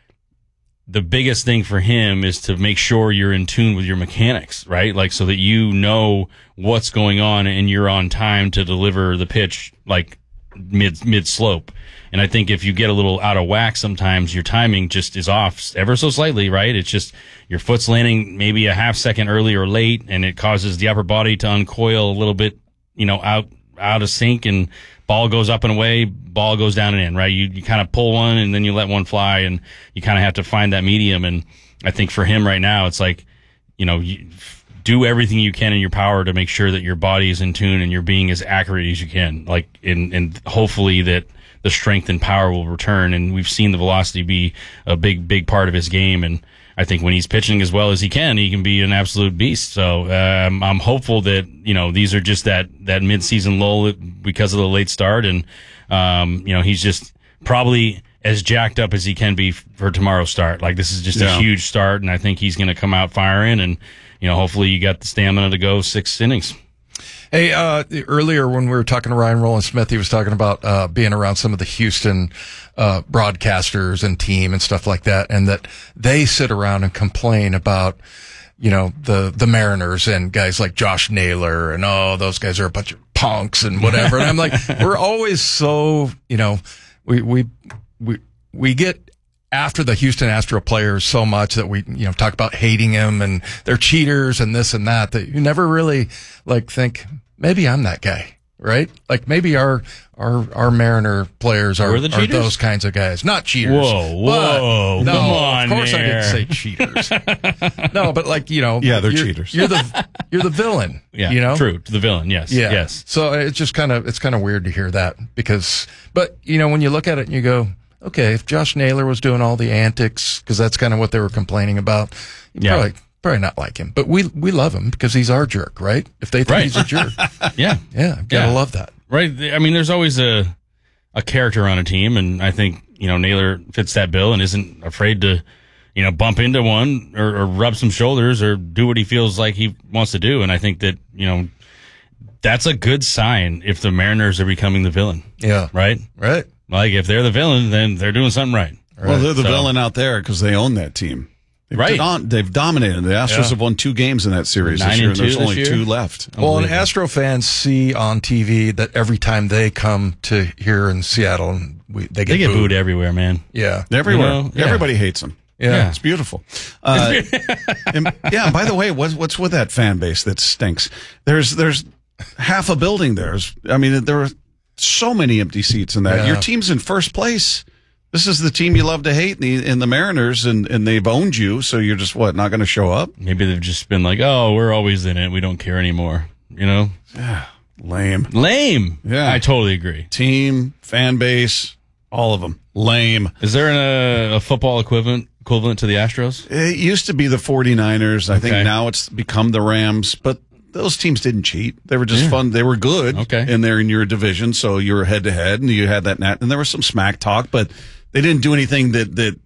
the biggest thing for him is to make sure you're in tune with your mechanics, right? Like so that you know what's going on and you're on time to deliver the pitch like mid mid slope. And I think if you get a little out of whack sometimes your timing just is off ever so slightly, right? It's just your foot's landing maybe a half second early or late and it causes the upper body to uncoil a little bit, you know, out out of sync and ball goes up and away, ball goes down and in, right? You you kind of pull one and then you let one fly and you kind of have to find that medium. And I think for him right now, it's like, you know, you do everything you can in your power to make sure that your body is in tune and you're being as accurate as you can. Like, and, and hopefully that the strength and power will return. And we've seen the velocity be a big, big part of his game. And I think when he's pitching as well as he can, he can be an absolute beast. So um, I'm hopeful that, you know, these are just that, that mid-season lull because of the late start. And, um, you know, he's just probably as jacked up as he can be for tomorrow's start. Like, this is just Yeah. a huge start, and I think he's going to come out firing. And, you know, hopefully you got the stamina to go six innings. Hey, uh, earlier when we were talking to Ryan Rowland Smith, he was talking about, uh, being around some of the Houston, uh, broadcasters and team and stuff like that, and that they sit around and complain about, you know, the, the Mariners and guys like Josh Naylor and, oh, those guys are a bunch of punks and whatever. And I'm like, we're always so, you know, we, we, we, we get after the Houston Astro players so much that we, you know, talk about hating them and they're cheaters and this and that, that you never really like think, maybe I'm that guy, right? Like maybe our, our, our Mariner players are, We're the are cheaters? those kinds of guys, not cheaters. Whoa, whoa, but, no, come on, of course there. I didn't say cheaters. No, but like, you know, Yeah, they're you're, cheaters. You're the, you're the villain. Yeah, you know, true. The villain, yes. yeah. Yes. So it's just kind of, it's kind of weird to hear that because, but you know, when you look at it and you go, okay, if Josh Naylor was doing all the antics, because that's kind of what they were complaining about, you'd Yeah. probably, probably not like him. But we we love him because he's our jerk, right? If they think Right. he's a jerk. Yeah. Yeah, gotta Yeah. love that. Right. I mean, there's always a a character on a team, and I think, you know, Naylor fits that bill and isn't afraid to, you know, bump into one or, or rub some shoulders or do what he feels like he wants to do. And I think that, you know, that's a good sign if the Mariners are becoming the villain. Yeah. Right? Right. Like, if they're the villain, then they're doing something right. Well, they're the So- villain out there because they own that team. They've Right. dom- they've dominated. The Astros Yeah. have won two games in that series Nine this year, and and there's two this only year? two left. Well, and Astro fans see on T V that every time they come to here in Seattle, we, they get, They get booed. booed everywhere, man. Yeah. Everywhere. You know? Yeah. Everybody hates them. Yeah. It's beautiful. Uh, and, yeah, and by the way, what's, what's with that fan base that stinks? There's there's half a building there. I mean, there are so many empty seats in that. Yeah. Your team's in first place. This is the team you love to hate in the, in the Mariners, and, and they've owned you, so you're just, what, not going to show up? Maybe they've just been like, oh, we're always in it. We don't care anymore. You know? Yeah. Lame. Lame. Yeah. I totally agree. Team, fan base, all of them. Lame. Is there an, uh, a football equivalent equivalent to the Astros? It used to be the 49ers. I think Okay. now it's become the Rams, but those teams didn't cheat. They were just Yeah. fun. They were good. Okay. And they're in your division, so you were head to head and you had that net, and there was some smack talk, but they didn't do anything that, that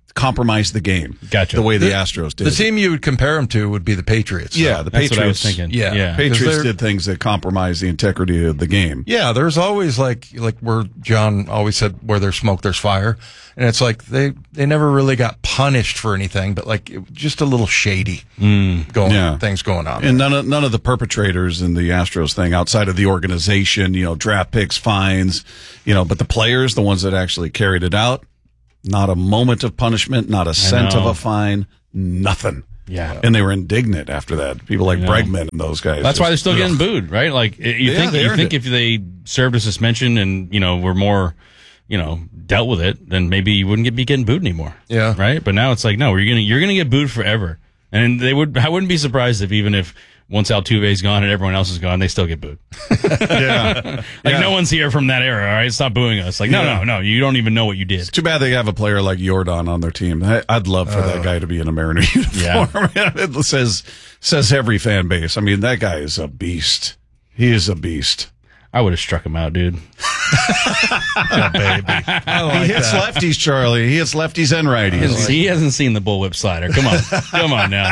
compromise the game. Gotcha. The way the, The- Astros did. The team you would compare them to would be the Patriots. yeah, the That's Patriots. what I was thinking. Yeah. Yeah. Patriots they're- did things that compromised the integrity of the game. Yeah, there's always like like where John always said, where there's smoke, there's fire, and it's like they they never really got punished for anything, but like it, just a little shady going Yeah. things going on. And none of none of the perpetrators in the Astros thing outside of the organization, you know, draft picks, fines, you know, but the players, the ones that actually carried it out, not a moment of punishment, not a cent of know. a fine, nothing. Yeah. And they were indignant after that. People like I know. Bregman and those guys. That's why they're just- still getting ugh. booed, right? Like you Yeah, think they you earned think it. if they served a suspension and you know were more, you know, dealt with it, then maybe you wouldn't get, be getting booed anymore. Yeah. Right. But now it's like no, you're gonna you're gonna get booed forever. And they would. I wouldn't be surprised if even if once Altuve's gone and everyone else is gone, they still get booed. Yeah. Like Yeah. no one's here from that era. All right, stop booing us. Like no, Yeah. no, no. You don't even know what you did. It's too bad they have a player like Jordan on their team. I- I'd love for that guy to be in a Mariner uniform. It says says every fan base. I mean, that guy is a beast. He is a beast. I would have struck him out, dude. Yeah, baby. I like he hits that. lefties, Charlie. He hits lefties and He righties. hasn't, he hasn't seen the bullwhip slider. Come on, come on now.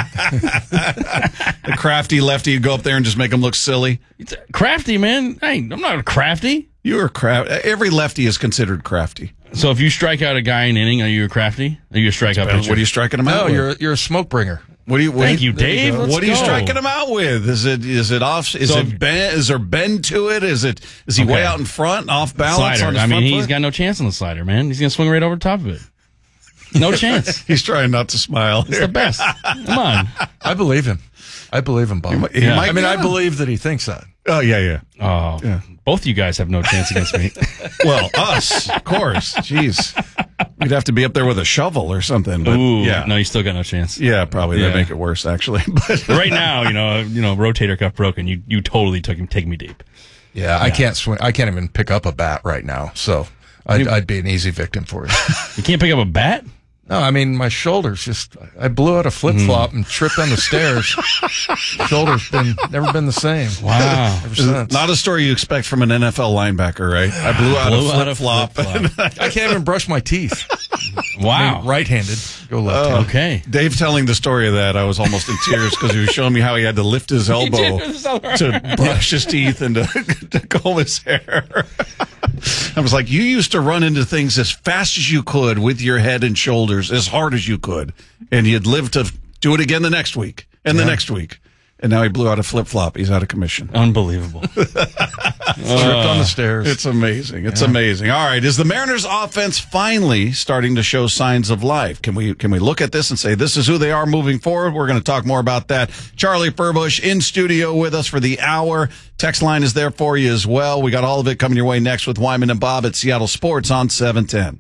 The crafty lefty would go up there and just make him look silly. It's crafty, man. Hey, I'm not crafty. You are crafty. Every lefty is considered crafty. So if you strike out a guy in an inning, are you a crafty? Are you a strikeout pitcher? What are you striking him out No, with? you're you're a smoke bringer. What do you? What Thank do you, Dave. go. Let's what are you go. striking him out with? Is it is it off? Is So it if- bend? Is there bend to it? Is it? Is he Okay. way out in front, off balance Slider. on his I mean, front he's foot? got no chance on the slider, man. He's gonna swing right over the top of it. No chance. He's trying not to smile. It's the best. Come on. I believe him. I believe him, Bob. He might- he Yeah. might I mean, be I on. believe that he thinks that. Oh yeah, yeah. Oh, Yeah. both you guys have no chance against me. Well, us, of course. Jeez, we'd have to be up there with a shovel or something. But Ooh, yeah, no, you still got no chance. yeah, probably Yeah. that'd make it worse, actually. But But right now, you know, you know, rotator cuff broken. You you totally took him, take me deep. Yeah, I can't swing. I can't even pick up a bat right now, so I'd, I'd be an easy victim for you. You can't pick up a bat. No, I mean my shoulders just. I blew out a flip flop and tripped on the stairs. Shoulders been never been the same. Wow. Ever since. not a story you expect from an N F L linebacker, right? I blew out Blew a out flip a flop. flip-flop. I can't even brush my teeth. Wow. Right-handed, go left-handed. Okay. Dave telling the story of that, I was almost in tears because he was showing me how he had to lift his elbow did with his elbow. to brush his teeth and to, to comb his hair. I was like, you used to run into things as fast as you could with your head and shoulders, as hard as you could, and you'd live to do it again the next week and the next week. And now he blew out a flip flop. He's out of commission. Unbelievable. Tripped on the stairs. It's amazing. It's amazing. All right, is the Mariners' offense finally starting to show signs of life? Can we can we look at this and say this is who they are moving forward? We're going to talk more about that. Charlie Furbush in studio with us for the hour. Text line is there for you as well. We got all of it coming your way next with Wyman and Bob at Seattle Sports on seven ten.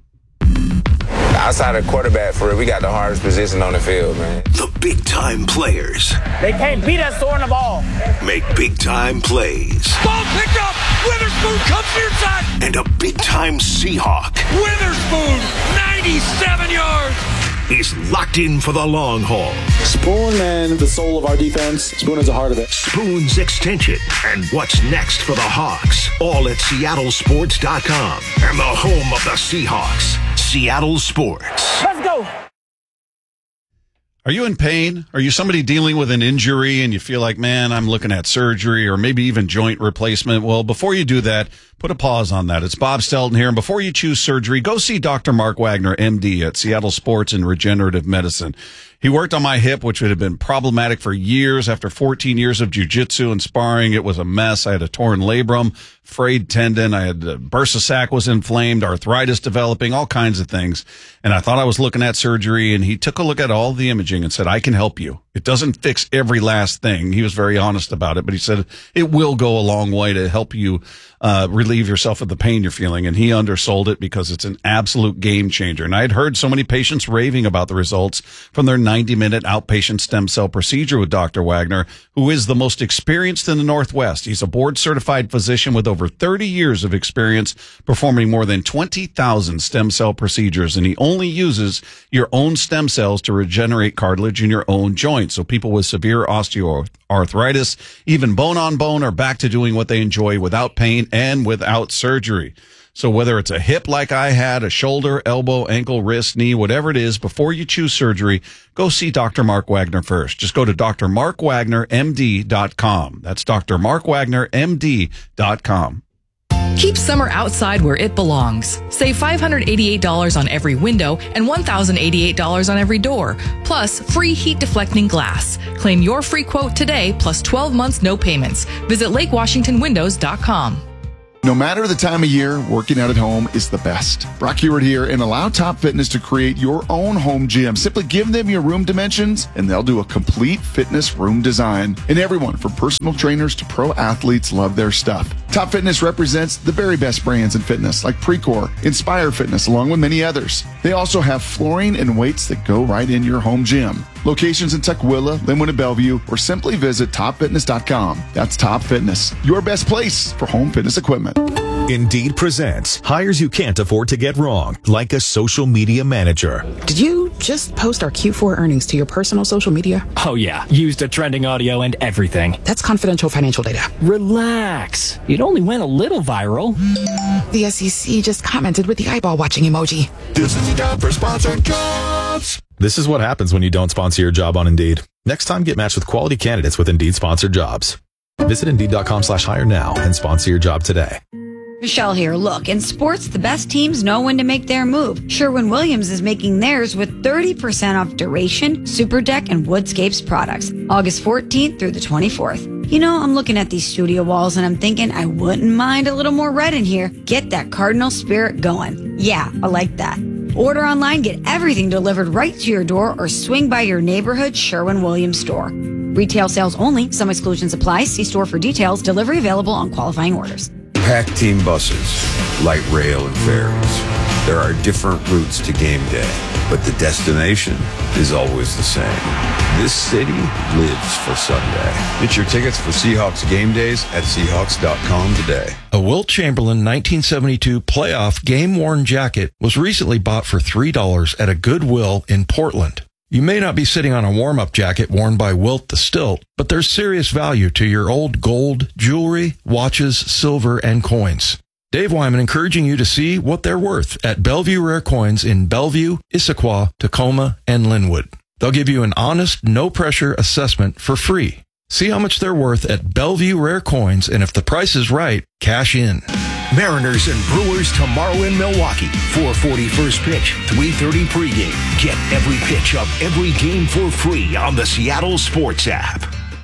Outside of quarterback, for real, we got the hardest position on the field, man. The big-time players They can't beat us throwing the ball. make big-time plays. Ball picked up. Witherspoon comes near side. And a big-time Seahawk Witherspoon, ninety-seven yards. is locked in for the long haul. Spoon and the soul of our defense. Spoon is the heart of it. Spoon's extension and what's next for the Hawks. All at Seattle Sports dot com and the home of the Seahawks, Seattle Sports. Let's go. Are you in pain? Are you somebody dealing with an injury and you feel like, man, I'm looking at surgery or maybe even joint replacement? Well, before you do that, put a pause on that. It's Bob Stelton here. And before you choose surgery, go see Doctor Mark Wagner, M D, at Seattle Sports and Regenerative Medicine. He worked on my hip, which would have been problematic for years. After fourteen years of jiu-jitsu and sparring, it was a mess. I had a torn labrum, frayed tendon. I had uh, bursa sac was inflamed, arthritis developing, all kinds of things. And I thought I was looking at surgery, and he took a look at all the imaging and said, I can help you. It doesn't fix every last thing. He was very honest about it, but he said it will go a long way to help you uh, relieve yourself of the pain you're feeling. And he undersold it because it's an absolute game changer. And I had heard so many patients raving about the results from their ninety minute outpatient stem cell procedure with Doctor Wagner, who is the most experienced in the Northwest. He's a board certified physician with over thirty years of experience performing more than twenty thousand stem cell procedures. And he only uses your own stem cells to regenerate cartilage in your own joints. So people with severe osteoarthritis, even bone on bone, are back to doing what they enjoy without pain and without surgery. So whether it's a hip like I had, a shoulder, elbow, ankle, wrist, knee, whatever it is, before you choose surgery, go see Doctor Mark Wagner first. Just go to D R Mark Wagner M D dot com. That's D R Mark Wagner M D dot com. Keep summer outside where it belongs. Save five hundred eighty-eight dollars on every window and one thousand eighty-eight dollars on every door, plus free heat deflecting glass. Claim your free quote today, plus twelve months no payments. Visit Lake Washington Windows dot com. No matter the time of year, working out at home is the best. Brock Heward here, and allow Top Fitness to create your own home gym. Simply give them your room dimensions, and they'll do a complete fitness room design. And everyone, from personal trainers to pro athletes, love their stuff. Top Fitness represents the very best brands in fitness, like Precor, Inspire Fitness, along with many others. They also have flooring and weights that go right in your home gym. Locations in Tukwila, Linwood, and Bellevue, or simply visit top fitness dot com. That's Top Fitness, your best place for home fitness equipment. Indeed presents hires you can't afford to get wrong, like a social media manager. Did you just post our Q four earnings to your personal social media? Oh yeah, used the trending audio and everything. That's confidential financial data. Relax. It only went a little viral. The S E C just commented with the eyeball watching emoji. This is the job for sponsored jobs. This is what happens when you don't sponsor your job on Indeed. Next time, get matched with quality candidates with Indeed sponsored jobs. Visit Indeed.com slash hire now and sponsor your job today. Michelle here. Look, in sports, the best teams know when to make their move. Sherwin-Williams is making theirs with thirty percent off Duration, Super Deck, and Woodscapes products. August fourteenth through the twenty-fourth. You know, I'm looking at these studio walls and I'm thinking I wouldn't mind a little more red in here. Get that Cardinal spirit going. Yeah, I like that. Order online, get everything delivered right to your door, or swing by your neighborhood Sherwin-Williams store. Retail sales only. Some exclusions apply. See store for details. Delivery available on qualifying orders. Packed team buses, light rail and ferries. There are different routes to game day, but the destination is always the same. This city lives for Sunday. Get your tickets for Seahawks game days at Seahawks dot com today. A Wilt Chamberlain nineteen seventy-two playoff game-worn jacket was recently bought for three dollars at a Goodwill in Portland. You may not be sitting on a warm-up jacket worn by Wilt the Stilt, but there's serious value to your old gold, jewelry, watches, silver, and coins. Dave Wyman encouraging you to see what they're worth at Bellevue Rare Coins in Bellevue, Issaquah, Tacoma, and Linwood. They'll give you an honest, no-pressure assessment for free. See how much they're worth at Bellevue Rare Coins, and if the price is right, cash in. Mariners and Brewers tomorrow in Milwaukee. four forty first pitch, three thirty pregame. Get every pitch of every game for free on the Seattle Sports app.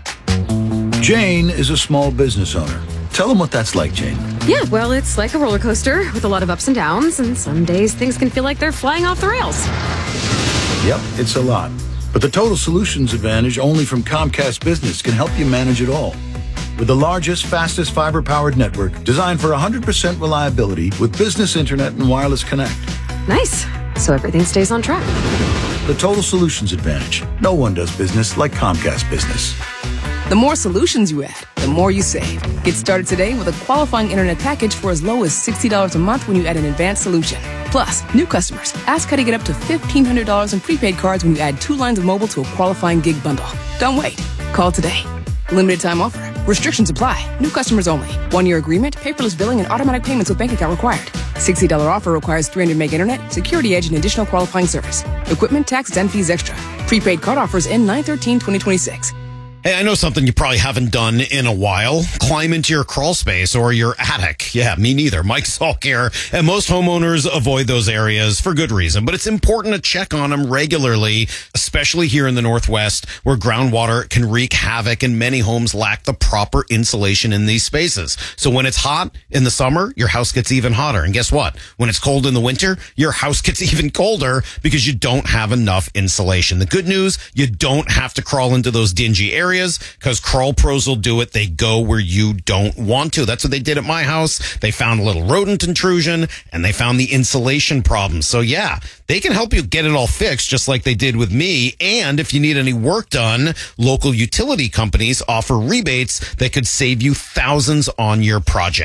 Jane is a small business owner. Tell them what that's like, Jane. Yeah, well, it's like a roller coaster with a lot of ups and downs, and some days things can feel like they're flying off the rails. Yep, it's a lot. But the Total Solutions Advantage only from Comcast Business can help you manage it all. With the largest, fastest fiber-powered network designed for one hundred percent reliability with business internet and wireless connect. Nice. So everything stays on track. The Total Solutions Advantage. No one does business like Comcast Business. The more solutions you add, the more you save. Get started today with a qualifying internet package for as low as sixty dollars a month when you add an advanced solution. Plus, new customers, ask how to get up to fifteen hundred dollars in prepaid cards when you add two lines of mobile to a qualifying gig bundle. Don't wait. Call today. Limited time offer. Restrictions apply. New customers only. One-year agreement, paperless billing, and automatic payments with bank account required. sixty dollars offer requires three hundred meg internet, security edge, and additional qualifying service. Equipment, tax, and fees extra. Prepaid card offers end nine thirteen twenty twenty-six. Hey, I know something you probably haven't done in a while. Climb into your crawl space or your attic. Yeah, me neither. Mike Salk here. And most homeowners avoid those areas for good reason. But it's important to check on them regularly, especially here in the Northwest, where groundwater can wreak havoc and many homes lack the proper insulation in these spaces. So when it's hot in the summer, your house gets even hotter. And guess what? When it's cold in the winter, your house gets even colder because you don't have enough insulation. The good news, you don't have to crawl into those dingy areas, because Crawl Pros will do it. They go where you don't want to. That's what they did at my house. They found a little rodent intrusion and they found the insulation problem. So yeah, they can help you get it all fixed just like they did with me. And if you need any work done, local utility companies offer rebates that could save you thousands on your project.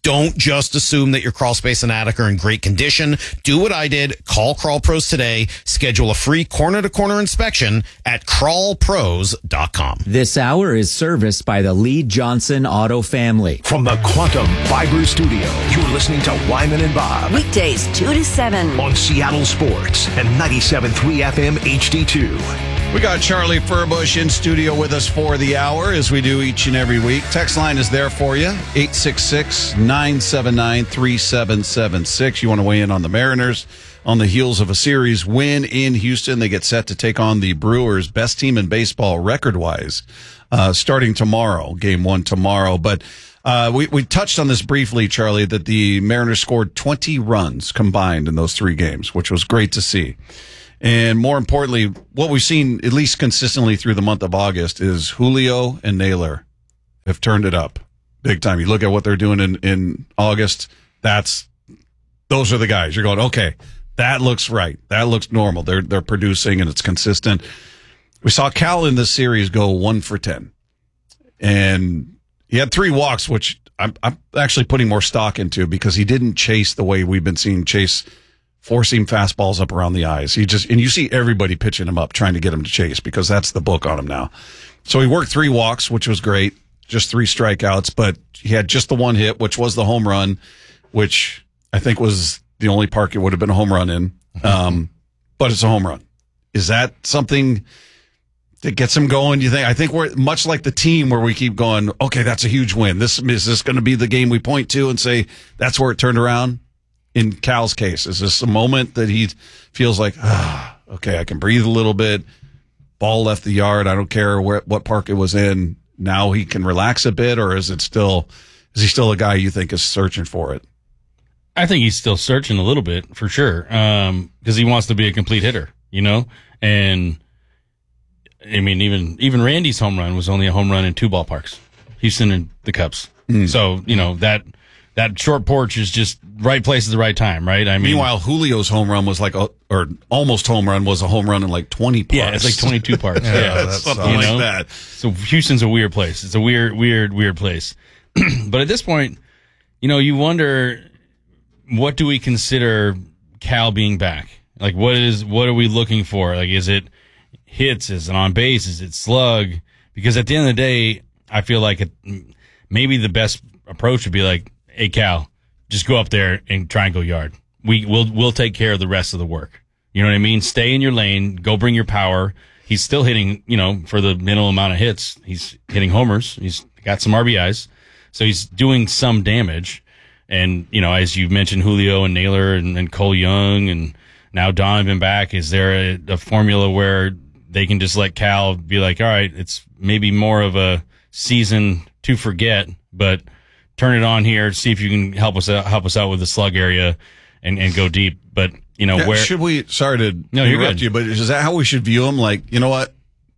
Don't just assume that your crawl space and attic are in great condition. Do what I did. Call Crawl Pros today. Schedule a free corner-to-corner inspection at crawl pros dot com. This hour is serviced by the Lee Johnson Auto family. From the Quantum Fiber Studio, you're listening to Wyman and Bob. Weekdays two to seven. On Seattle Sports and ninety-seven point three F M H D two. We got Charlie Furbush in studio with us for the hour, as we do each and every week. Text line is there for you, eight six six, nine seven nine, three seven seven six. You want to weigh in on the Mariners on the heels of a series win in Houston. They get set to take on the Brewers, best team in baseball record-wise, uh, starting tomorrow, game one tomorrow. But uh, we, we touched on this briefly, Charlie, that the Mariners scored twenty runs combined in those three games, which was great to see. And more importantly, what we've seen, at least consistently through the month of August, is Julio and Naylor have turned it up big time. You look at what they're doing in, in August, that's those are the guys. You're going, okay, that looks right. That looks normal. They're they're producing and it's consistent. We saw Cal in this series go one for ten. And he had three walks, which I'm, I'm actually putting more stock into because he didn't chase the way we've been seeing Chase forcing fastballs up around the eyes. He just, and you see everybody pitching him up, trying to get him to chase because that's the book on him now. So he worked three walks, which was great, just three strikeouts, but he had just the one hit, which was the home run, which I think was the only park it would have been a home run in. Um, but it's a home run. Is that something that gets him going? Do you think? I think we're much like the team where we keep going, okay, that's a huge win. This is this going to be the game we point to and say that's where it turned around? In Cal's case, is this a moment that he feels like, ah, okay, I can breathe a little bit. Ball left the yard. I don't care where, what park it was in. Now he can relax a bit, or is it still, is he still a guy you think is searching for it? I think he's still searching a little bit for sure. Um, cause he wants to be a complete hitter, you know? And I mean, even, even Randy's home run was only a home run in two ballparks, Houston and the Cubs. Mm. So, you know, that, that short porch is just right place at the right time, right? I mean, meanwhile, Julio's home run was like a, or almost home run was a home run in like twenty parks. Yeah, it's like twenty-two parks. yeah, yeah, that's something you like know? that. So Houston's a weird place. It's a weird, weird, weird place. But at this point, you know, you wonder, what do we consider Cal being back? Like, what is, what are we looking for? Like, is it hits? Is it on base? Is it slug? Because at the end of the day, I feel like it, maybe the best approach would be like, hey, Cal, just go up there and try and go yard. We, we'll, we'll take care of the rest of the work. You know what I mean? Stay in your lane. Go bring your power. He's still hitting, you know, for the minimal amount of hits. He's hitting homers. He's got some R B Is. So he's doing some damage. And, you know, as you mentioned, Julio and Naylor and, and Cole Young and now Donovan back, is there a, a formula where they can just let Cal be like, all right, it's maybe more of a season to forget, but turn it on here, see if you can help us out, help us out with the slug area and, and go deep. But, you know, yeah, where should we, sorry to no, interrupt you, but is that how we should view him? Like, you know what?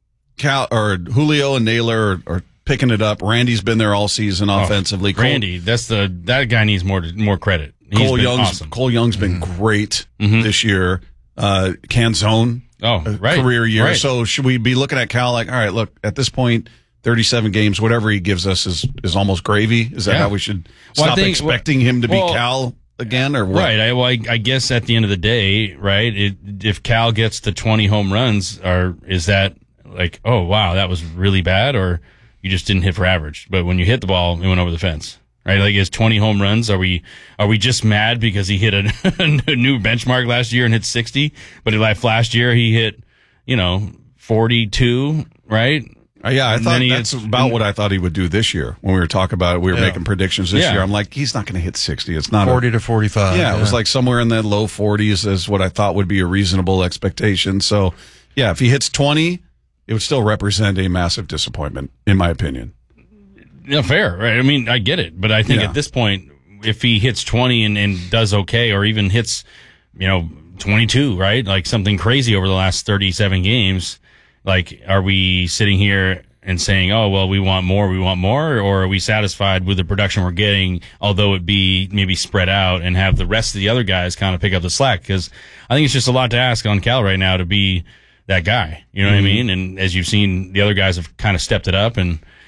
Cal or Julio and Naylor are, are picking it up. Randy's been there all season offensively. Oh, Randy, Cole, that's the, that guy needs more, more credit. He's Cole been Young's, awesome. Cole Young's been mm-hmm. great mm-hmm. this year. Uh, Canzone, oh, right. career year. Right. So should we be looking at Cal like, all right, look, at this point, thirty-seven games, whatever he gives us is, is almost gravy. Is that yeah. how we should well, stop think, expecting him to well, be Cal again, or what? Right. I, well, I, I guess at the end of the day, right, it, if Cal gets to twenty home runs, or is that like, oh, wow, that was really bad, or you just didn't hit for average? But when you hit the ball, it went over the fence, right? Like, is twenty home runs, are we are we just mad because he hit a, a new benchmark last year and hit sixty? But like last year, he hit, you know, forty-two, right? Uh, yeah, I thought that's hits, about what I thought he would do this year. When we were talking about it, we were yeah. making predictions this yeah. year. I'm like, he's not going to hit sixty. It's not forty a, to forty-five. Yeah, yeah, it was like somewhere in the low forties is what I thought would be a reasonable expectation. So, yeah, if he hits twenty, it would still represent a massive disappointment, in my opinion. Yeah, fair. Right? I mean, I get it, but I think yeah. at this point, if he hits twenty and, and does okay, or even hits, you know, twenty-two, right, like something crazy over the last thirty-seven games. Like, are we sitting here and saying, oh, well, we want more, we want more, or are we satisfied with the production we're getting, although it be maybe spread out and have the rest of the other guys kind of pick up the slack? Because I think it's just a lot to ask on Cal right now to be that guy. You know mm-hmm. what I mean? And as you've seen, the other guys have kind of stepped it up, and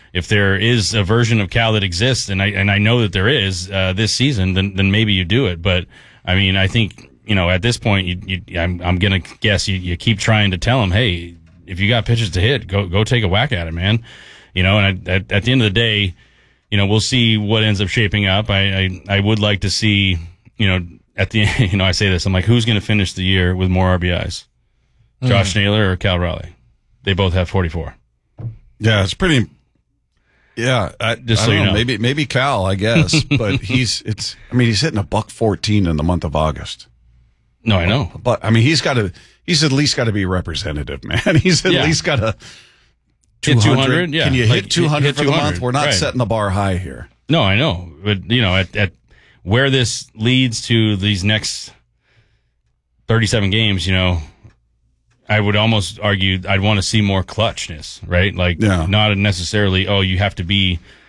if there is a version of Cal that exists, and I and I know that there is uh, this season, then then maybe you do it. But I mean, I think you know at this point, you, you, I'm I'm gonna guess you, you keep trying to tell him, hey, if you got pitches to hit, go go take a whack at it, man. You know, and I, at at the end of the day, you know, we'll see what ends up shaping up. I I, I would like to see, you know, at the you know I say this, I'm like, who's gonna finish the year with more R B Is, Josh Mm. Naylor or Cal Raleigh? They both have forty-four. Yeah, it's pretty. Yeah, I, Just I so don't you know, know. maybe maybe Cal, I guess, but he's it's. I mean, he's hitting a buck fourteen in the month of August. No, I know, but I mean, he's got to. He's at least got to be representative, man. He's at Yeah. least got to. Hit two hundred, yeah. Can you Like, hit two hundred hit for the month? two hundred, We're not right. setting the bar high here. No, I know, but you know, at, at where this leads to these next thirty-seven games, you know, I would almost argue I'd want to see more clutchness, right? Like, Yeah. not necessarily, oh, you have to be